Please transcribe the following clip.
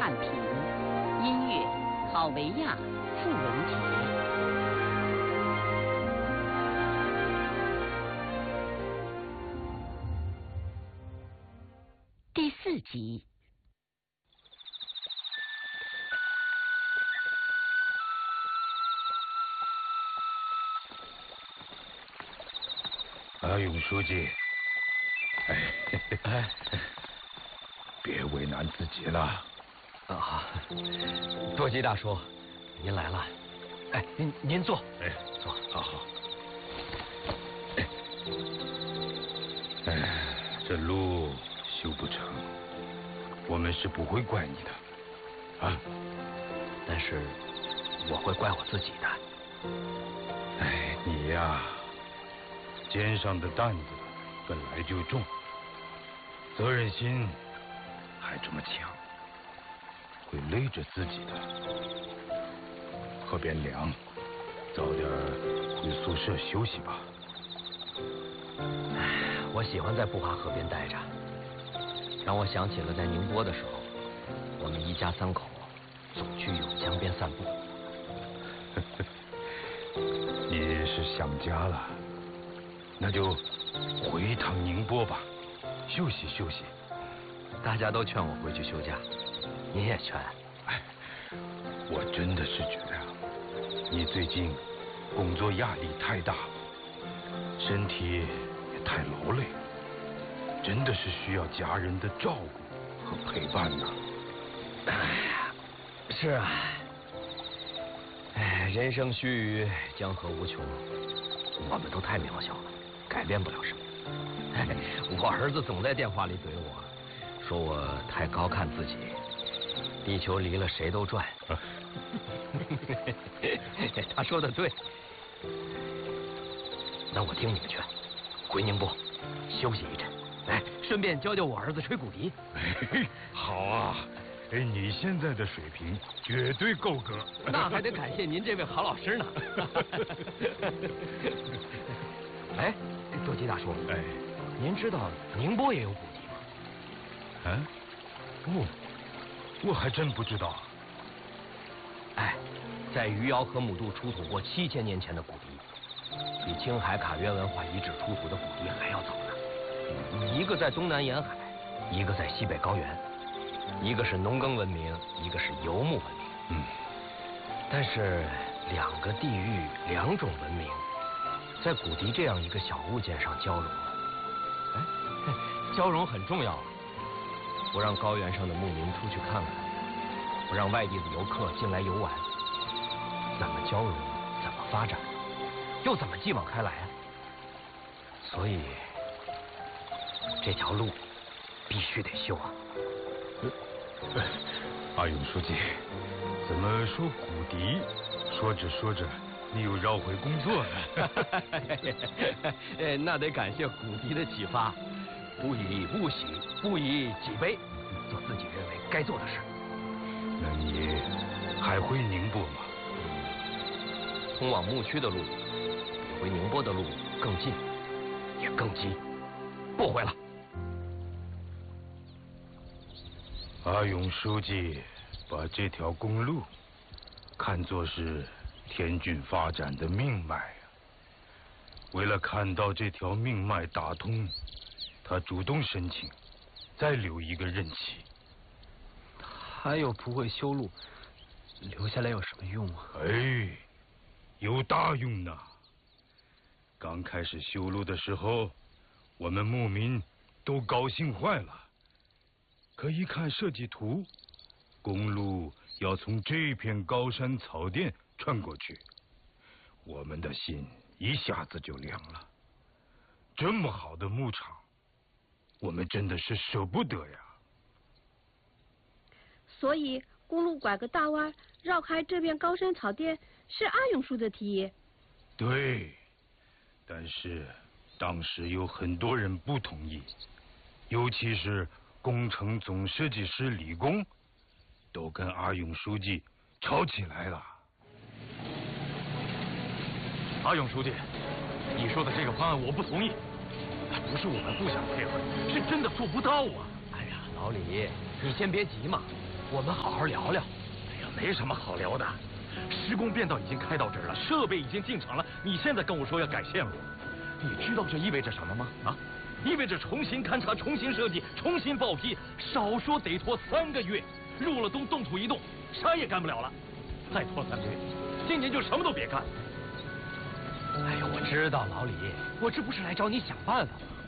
汉平，音乐郝维亚、傅文婷。第4集。 阿勇书记，别为难自己了。 啊，多吉大叔，您来了。哎，您坐。坐。 好。这路修不成，我们是不会怪你的，啊。 但是我会怪我自己的。 你呀，肩上的担子本来就重，责任心还这么强，会累着自己的。河边凉，早点回宿舍休息吧。 我喜欢在步华河边待着，让我想起了在宁波的时候，我们一家3口总去甬江边散步。 你是想家了，那就回一趟宁波吧，休息休息。 大家都劝我回去休假，您也劝。 我真的是觉得呀，你最近工作压力太大，身体也太劳累，真的是需要家人的照顾和陪伴呐。 是啊，人生须臾，江河无穷，我们都太渺小了，改变不了什么。我儿子总在电话里怼我，说我太高看自己，地球离了谁都转。他说的对，那我听你的劝，回宁波休息一阵，顺便教教我儿子吹骨笛。 好啊，你现在的水平绝对够格。 那还得感谢您这位郝老师呢。多吉大叔，您知道宁波也有骨笛吗？ 我还真不知道。 在余姚河姆渡出土过7000年前的骨笛，比青海卡约文化遗址出土的骨笛还要早呢。一个在东南沿海，一个在西北高原，一个是农耕文明，一个是游牧文明。但是2个地域2种文明，在骨笛这样一个小物件上交融了。交融很重要，不让高原上的牧民出去看看，不让外地的游客进来游玩，怎么交融，怎么发展，又怎么继往开来啊？所以这条路必须得修啊。 阿勇书记，怎么说骨笛，说着说着你又绕回工作了？ 那得感谢骨笛的启发，不以物喜，不以己悲，做自己认为该做的事。 那你还回宁波吗？ 通往牧区的路比回宁波的路更近，也更急，不回了。 阿勇书记把这条公路看作是田郡发展的命脉啊。为了看到这条命脉打通，他主动申请再留一个任期。 他又不会修路，留下来有什么用啊？ 有大用呢。刚开始修路的时候，我们牧民都高兴坏了。可一看设计图，公路要从这片高山草甸穿过去，我们的心一下子就凉了。这么好的牧场，我们真的是舍不得呀。 所以公路拐个大弯，绕开这片高山草甸，是阿勇叔的提议。 对，但是当时有很多人不同意，尤其是工程总设计师李工，都跟阿勇书记吵起来了。 阿勇书记，你说的这个方案我不同意，不是我们不想配合，是真的做不到啊。 老李，你先别急嘛， 我们好好聊聊。 哎呀，没什么好聊的，施工变道已经开到这儿了，设备已经进场了，你现在跟我说要改线路，你知道这意味着什么吗？啊，意味着重新勘察、重新设计、重新报批，少说得拖3个月。入了冬，动土一动，啥也干不了了。再拖3个月，今年就什么都别干。 哎呀，我知道老李，我这不是来找你想办法吗？